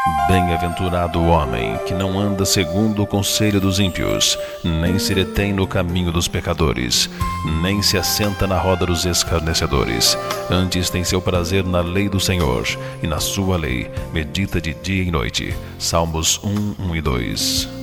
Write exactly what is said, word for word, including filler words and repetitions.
Bem-aventurado o homem que não anda segundo o conselho dos ímpios, nem se detém no caminho dos pecadores, nem se assenta na roda dos escarnecedores. Antes tem seu prazer na lei do Senhor, e na sua lei medita de dia e noite. Salmos um, um e dois.